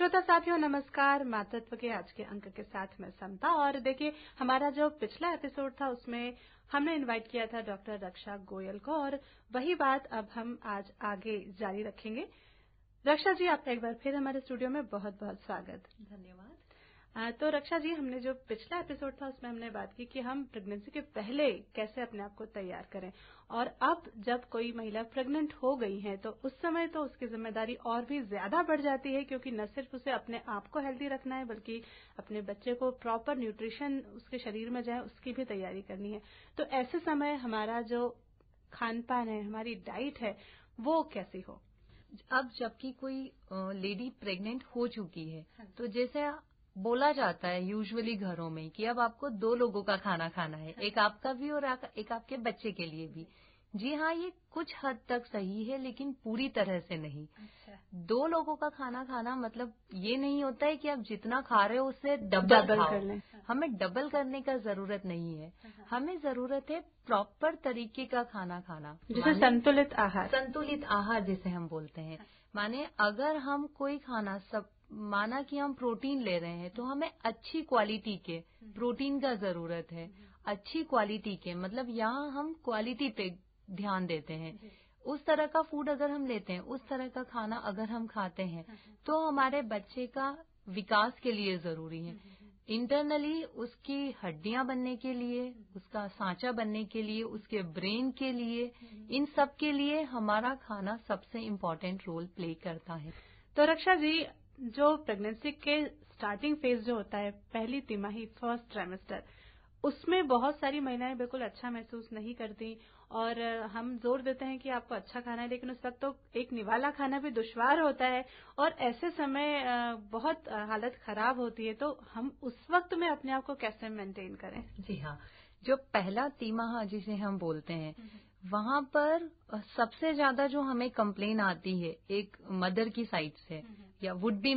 श्रोता साथियों नमस्कार। मातृत्व के आज के अंक के साथ मैं समता। और देखिए, हमारा जो पिछला एपिसोड था उसमें हमने इनवाइट किया था डॉक्टर रक्षा गोयल को, और वही बात अब हम आज आगे जारी रखेंगे। रक्षा जी, आपका एक बार फिर हमारे स्टूडियो में बहुत बहुत स्वागत। धन्यवाद। तो रक्षा जी, हमने जो पिछला एपिसोड था उसमें हमने बात की कि हम प्रेगनेंसी के पहले कैसे अपने आप को तैयार करें, और अब जब कोई महिला प्रेग्नेंट हो गई है तो उस समय तो उसकी जिम्मेदारी और भी ज्यादा बढ़ जाती है, क्योंकि न सिर्फ उसे अपने आप को हेल्दी रखना है बल्कि अपने बच्चे को प्रॉपर न्यूट्रिशन उसके शरीर में जाए उसकी भी तैयारी करनी है। तो ऐसे समय हमारा जो खान पान है, हमारी डाइट है, वो कैसी हो? अब जबकि कोई लेडी प्रेग्नेंट हो चुकी है तो जैसे बोला जाता है यूजुअली घरों में कि अब आपको 2 लोगों का खाना खाना है, एक आपका भी और एक आपके बच्चे के लिए भी। जी हाँ, ये कुछ हद तक सही है लेकिन पूरी तरह से नहीं। 2 लोगों का खाना खाना मतलब ये नहीं होता है कि आप जितना खा रहे हो उससे डबल कर लें। हमें डबल करने का जरूरत नहीं है। हमें जरूरत है प्रॉपर तरीके का खाना खाना, जैसे संतुलित आहार जिसे हम बोलते हैं। माने अगर हम कोई खाना माना कि हम प्रोटीन ले रहे हैं तो हमें अच्छी क्वालिटी के प्रोटीन का जरूरत है। अच्छी क्वालिटी के मतलब यहाँ हम क्वालिटी पे ध्यान देते हैं। उस तरह का फूड अगर हम लेते हैं, उस तरह का खाना अगर हम खाते हैं तो हमारे बच्चे का विकास के लिए जरूरी है। इंटरनली उसकी हड्डियां बनने के लिए, उसका सांचा बनने के लिए, उसके ब्रेन के लिए, इन सब के लिए हमारा खाना सबसे इम्पोर्टेंट रोल प्ले करता है। तो रक्षा जी, जो प्रेगनेंसी के स्टार्टिंग फेज जो होता है, पहली तिमाही, फर्स्ट ट्राइमेस्टर, उसमें बहुत सारी महिलाएं बिल्कुल अच्छा महसूस नहीं करती, और हम जोर देते हैं कि आपको अच्छा खाना है, लेकिन उस वक्त तो एक निवाला खाना भी दुश्वार होता है और ऐसे समय बहुत हालत खराब होती है। तो हम उस वक्त में अपने आप को कैसे मेंटेन करें? जी हाँ, जो पहला तिमाही जिसे हम बोलते हैं, वहाँ पर सबसे ज्यादा जो हमें कंप्लेन आती है एक मदर की साइड से या वुड बी